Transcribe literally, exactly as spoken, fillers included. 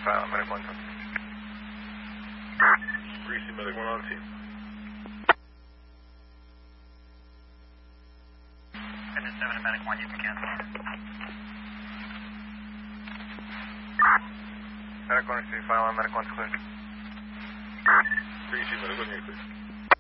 file medic one. Greasy medic one on team. Engine seven and medic one, you can cancel. Medic one, receive file on medic one's clear. Greasy medic one, you're clear.